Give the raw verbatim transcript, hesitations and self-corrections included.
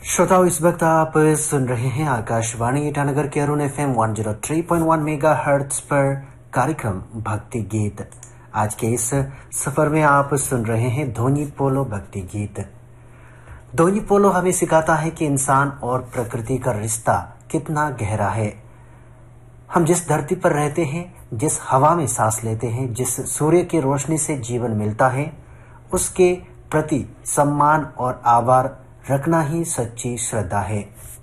श्रोताओं, इस वक्त आप सुन रहे हैं आकाशवाणी ईटानगर के Arun F M one zero three point one mega hertz पर कार्यक्रम भक्ति गीत। आज के इस सफर में आप सुन रहे हैं धोनी पोलो भक्ति गीत। धोनी पोलो हमें सिखाता है कि इंसान और प्रकृति का रिश्ता कितना गहरा है। हम जिस धरती पर रहते हैं, जिस हवा में सांस लेते हैं, जिस सूर्य की रोशनी से जीवन मिलता है, उसके प्रति सम्मान और आभार रखना ही सच्ची श्रद्धा है।